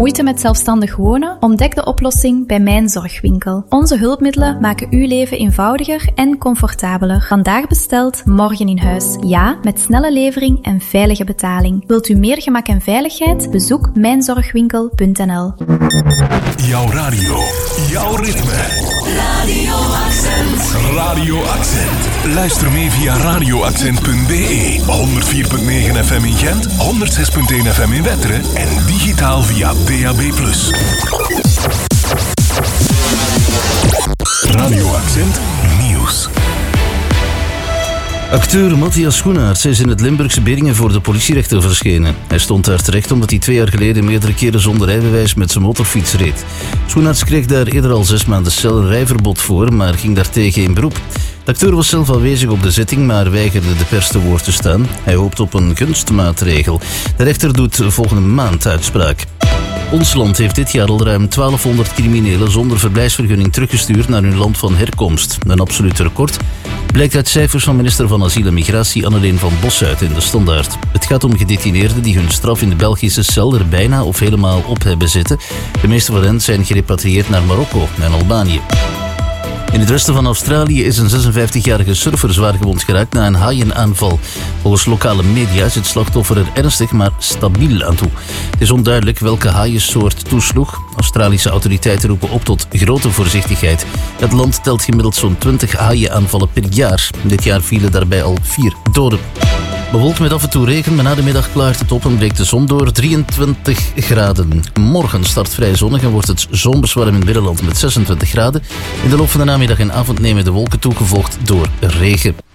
Moeite met zelfstandig wonen? Ontdek de oplossing bij Mijn Zorgwinkel. Onze hulpmiddelen maken uw leven eenvoudiger en comfortabeler. Vandaag besteld, morgen in huis. Ja, met snelle levering en veilige betaling. Wilt u meer gemak en veiligheid? Bezoek mijnzorgwinkel.nl. Jouw radio, jouw ritme. Radio Accent. Radio Accent. Luister mee via radioaccent.be. 104.9 FM in Gent, 106.1 FM in Wetteren en digitaal via DAB+. Radio Accent Nieuws. Acteur Matthias Schoenaerts is in het Limburgse Beringen voor de politierechter verschenen. Hij stond daar terecht omdat hij 2 jaar geleden meerdere keren zonder rijbewijs met zijn motorfiets reed. Schoenaerts kreeg daar eerder al 6 maanden cel en rijverbod voor, maar ging daartegen in beroep. De acteur was zelf aanwezig op de zitting, maar weigerde de pers te woord te staan. Hij hoopt op een gunstmaatregel. De rechter doet volgende maand uitspraak. Ons land heeft dit jaar al ruim 1200 criminelen zonder verblijfsvergunning teruggestuurd naar hun land van herkomst. Een absoluut record blijkt uit cijfers van minister van Asiel en Migratie Anneleen van Bossuit in de Standaard. Het gaat om gedetineerden die hun straf in de Belgische cel er bijna of helemaal op hebben zitten. De meeste van hen zijn gerepatrieerd naar Marokko en Albanië. In het westen van Australië is een 56-jarige surfer zwaargewond geraakt na een haaienaanval. Volgens lokale media is het slachtoffer er ernstig, maar stabiel aan toe. Het is onduidelijk welke haaiensoort toesloeg. Australische autoriteiten roepen op tot grote voorzichtigheid. Het land telt gemiddeld zo'n 20 haaienaanvallen per jaar. Dit jaar vielen daarbij al 4 doden. Bewolkt met af en toe regen, maar na de middag klaart het op en breekt de zon door. 23 graden. Morgen start vrij zonnig en wordt het zomers warm in het binnenland met 26 graden. In de loop van de namiddag en avond nemen de wolken toe, gevolgd door regen.